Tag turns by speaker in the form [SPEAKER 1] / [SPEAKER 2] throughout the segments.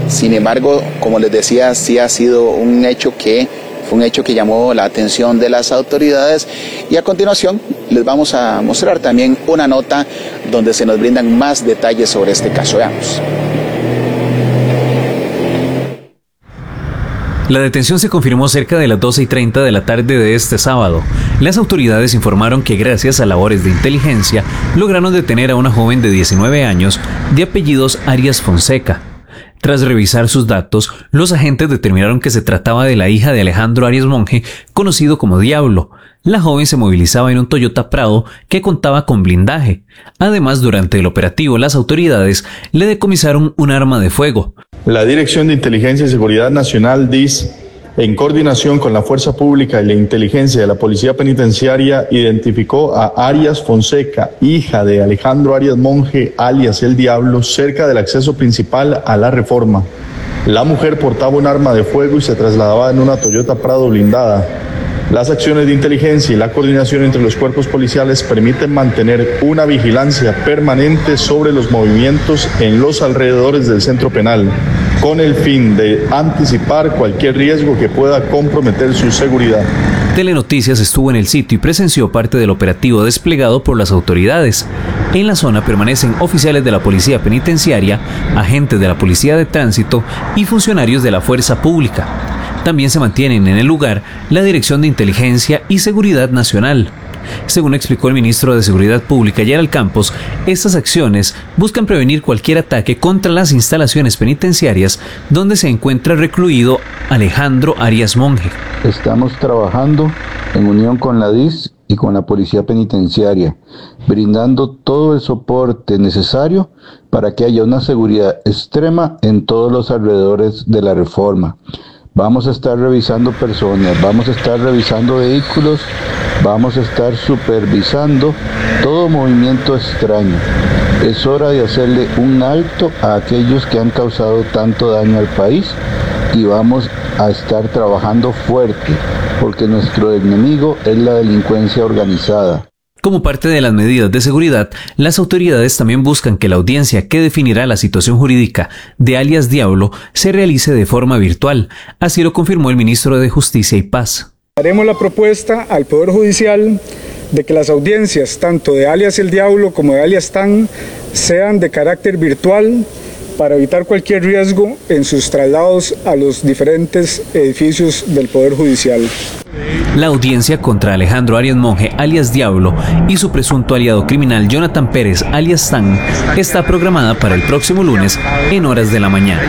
[SPEAKER 1] Sin embargo, como les decía, sí ha sido un hecho que llamó la atención de las autoridades, y a continuación les vamos a mostrar también una nota donde se nos brindan más detalles sobre este caso. Veamos.
[SPEAKER 2] La detención se confirmó cerca de las 12:30 de la tarde de este sábado. Las autoridades informaron que gracias a labores de inteligencia lograron detener a una joven de 19 años de apellidos Arias Fonseca. Tras revisar sus datos, los agentes determinaron que se trataba de la hija de Alejandro Arias Monge, conocido como Diablo. La joven se movilizaba en un Toyota Prado que contaba con blindaje. Además, durante el operativo, las autoridades le decomisaron un arma de fuego.
[SPEAKER 3] La Dirección de Inteligencia y Seguridad Nacional, DIS, en coordinación con la Fuerza Pública y la Inteligencia de la Policía Penitenciaria, identificó a Arias Fonseca, hija de Alejandro Arias Monge, alias El Diablo, cerca del acceso principal a la Reforma. La mujer portaba un arma de fuego y se trasladaba en una Toyota Prado blindada. Las acciones de inteligencia y la coordinación entre los cuerpos policiales permiten mantener una vigilancia permanente sobre los movimientos en los alrededores del centro penal, con el fin de anticipar cualquier riesgo que pueda comprometer su seguridad.
[SPEAKER 2] Telenoticias estuvo en el sitio y presenció parte del operativo desplegado por las autoridades. En la zona permanecen oficiales de la Policía Penitenciaria, agentes de la Policía de Tránsito y funcionarios de la Fuerza Pública. También se mantienen en el lugar la Dirección de Inteligencia y Seguridad Nacional. Según explicó el ministro de Seguridad Pública, Gerald Campos, estas acciones buscan prevenir cualquier ataque contra las instalaciones penitenciarias donde se encuentra recluido Alejandro Arias Monge.
[SPEAKER 4] Estamos trabajando en unión con la DIS y con la Policía Penitenciaria, brindando todo el soporte necesario para que haya una seguridad extrema en todos los alrededores de la Reforma. Vamos a estar revisando personas, vamos a estar revisando vehículos, vamos a estar supervisando todo movimiento extraño. Es hora de hacerle un alto a aquellos que han causado tanto daño al país y vamos a estar trabajando fuerte porque nuestro enemigo es la delincuencia organizada.
[SPEAKER 2] Como parte de las medidas de seguridad, las autoridades también buscan que la audiencia que definirá la situación jurídica de alias Diablo se realice de forma virtual. Así lo confirmó el ministro de Justicia y Paz.
[SPEAKER 5] Haremos la propuesta al Poder Judicial de que las audiencias, tanto de alias El Diablo como de alias Tan, sean de carácter virtual para evitar cualquier riesgo en sus traslados a los diferentes edificios del Poder Judicial.
[SPEAKER 2] La audiencia contra Alejandro Arias Monge, alias Diablo, y su presunto aliado criminal Jonathan Pérez, alias Tan, está programada para el próximo lunes en horas de la mañana.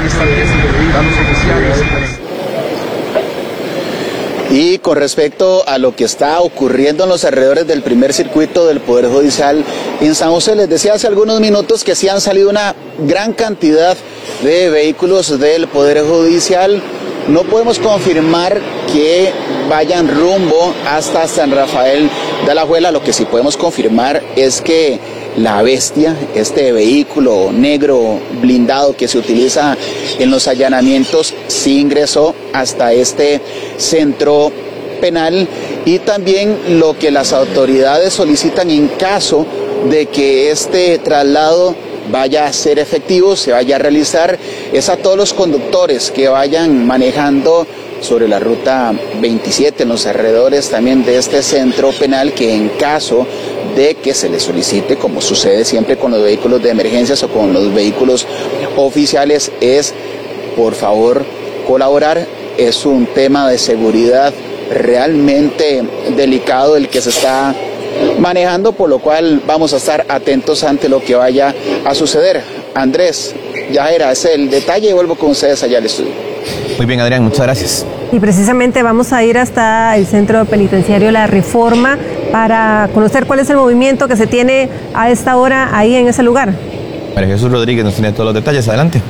[SPEAKER 1] Y con respecto a lo que está ocurriendo en los alrededores del primer circuito del Poder Judicial en San José, les decía hace algunos minutos que sí han salido una gran cantidad de vehículos del Poder Judicial. No podemos confirmar que vayan rumbo hasta San Rafael de Alajuela. Lo que sí podemos confirmar es que la Bestia, este vehículo negro blindado que se utiliza en los allanamientos, sí ingresó hasta este centro penal, y también lo que las autoridades solicitan en caso de que este traslado vaya a ser efectivo, se vaya a realizar, es a todos los conductores que vayan manejando sobre la ruta 27 en los alrededores también de este centro penal, que en caso de que se les solicite, como sucede siempre con los vehículos de emergencias o con los vehículos oficiales, es por favor colaborar. Es un tema de seguridad realmente delicado el que se está manejando, por lo cual vamos a estar atentos ante lo que vaya a suceder. Andrés, Yajera, ese es el detalle y vuelvo con ustedes allá al estudio.
[SPEAKER 6] Muy bien, Adrián, muchas gracias.
[SPEAKER 7] Y precisamente vamos a ir hasta el centro penitenciario La Reforma para conocer cuál es el movimiento que se tiene a esta hora ahí en ese lugar.
[SPEAKER 6] María Jesús Rodríguez nos tiene todos los detalles, adelante.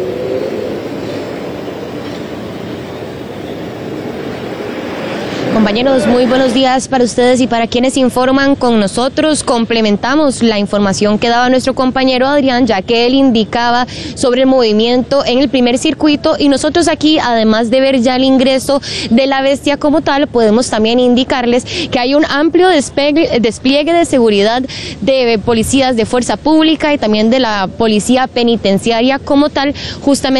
[SPEAKER 8] Compañeros, muy buenos días para ustedes y para quienes informan con nosotros. Complementamos la información que daba nuestro compañero Adrián, ya que él indicaba sobre el movimiento en el primer circuito, y nosotros aquí, además de ver ya el ingreso de la Bestia como tal, podemos también indicarles que hay un amplio despliegue de seguridad de policías de Fuerza Pública y también de la Policía Penitenciaria como tal, justamente